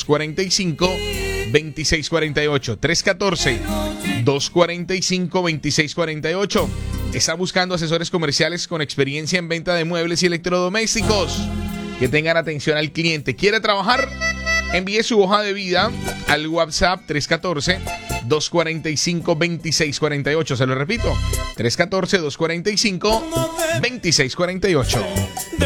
314-245-2648. 314-245-2648. Está buscando asesores comerciales con experiencia en venta de muebles y electrodomésticos que tengan atención al cliente. ¿Quiere trabajar? Envíe su hoja de vida al WhatsApp 314-245-2648. Se lo repito, 314-245-2648.